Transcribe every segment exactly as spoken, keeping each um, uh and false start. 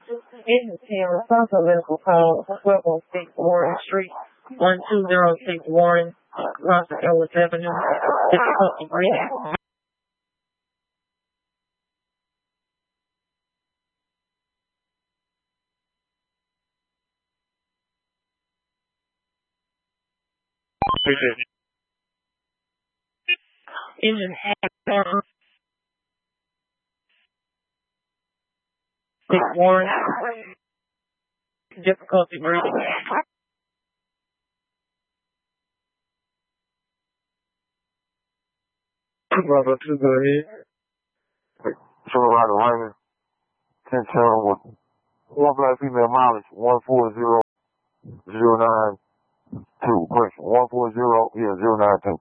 Engine ten, responsible medical call, twelve oh six Warren Street, one two zero six Warren, Los Angeles Avenue, difficulty breathing. Engine ten, six Warren, difficulty breathing. Brother, to go ahead. Colorado Raymond, ten ten with one black female mileage, one four zero zero nine two. Question, one four zero, yeah, zero nine two.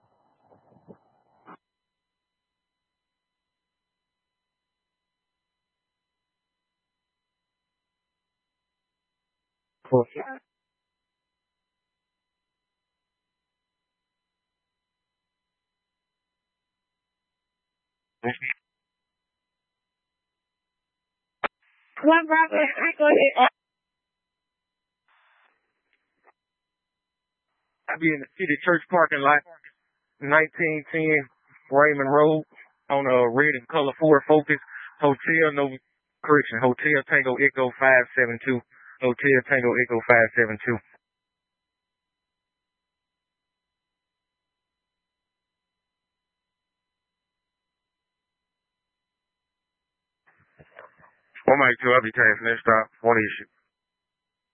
One brother, I go ahead. I be in the city church parking lot, nineteen ten Raymond Road, on a red and color Ford Focus, Hotel, no, correction, Hotel Tango Echo five seven two, Hotel Tango Echo five seven two. one ninety-two, I'll be taking next stop, one issue.